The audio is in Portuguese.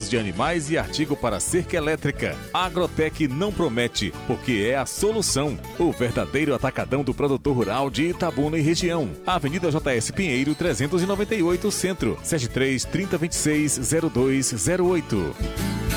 de animais e artigo para cerca elétrica. Agrotec não promete, porque é a solução. O verdadeiro atacadão do produtor rural de Itabuna e região. Avenida JS Pinheiro, 398 Centro, 73 3026 0208.